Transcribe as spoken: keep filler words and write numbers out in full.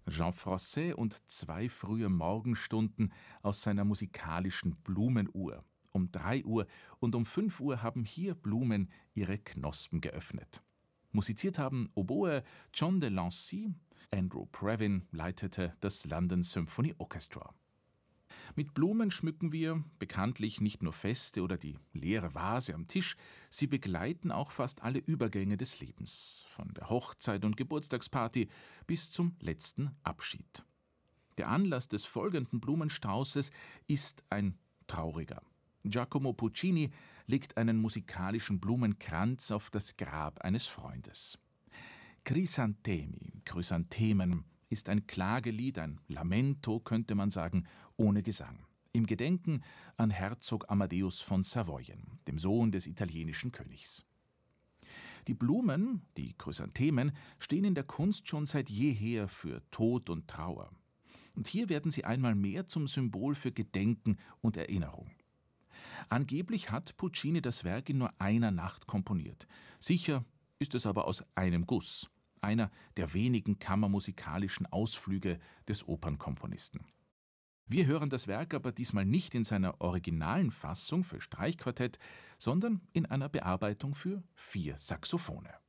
Jean Froisset und zwei frühe Morgenstunden aus seiner musikalischen Blumenuhr. Um drei Uhr und um fünf Uhr haben hier Blumen ihre Knospen geöffnet. Musiziert haben Oboe John de Lancy, Andrew Previn leitete das London Symphony Orchestra. Mit Blumen schmücken wir bekanntlich nicht nur Feste oder die leere Vase am Tisch, sie begleiten auch fast alle Übergänge des Lebens, von der Hochzeit und Geburtstagsparty bis zum letzten Abschied. Der Anlass des folgenden Blumenstraußes ist ein trauriger. Giacomo Puccini legt einen musikalischen Blumenkranz auf das Grab eines Freundes. Crisantemi, Chrysanthemen, ist ein Klagelied, ein Lamento, könnte man sagen, ohne Gesang. Im Gedenken an Herzog Amadeus von Savoyen, dem Sohn des italienischen Königs. Die Blumen, die Chrysanthemen, stehen in der Kunst schon seit jeher für Tod und Trauer. Und hier werden sie einmal mehr zum Symbol für Gedenken und Erinnerung. Angeblich hat Puccini das Werk in nur einer Nacht komponiert. Sicher ist es aber aus einem Guss. Einer der wenigen kammermusikalischen Ausflüge des Opernkomponisten. Wir hören das Werk aber diesmal nicht in seiner originalen Fassung für Streichquartett, sondern in einer Bearbeitung für vier Saxophone.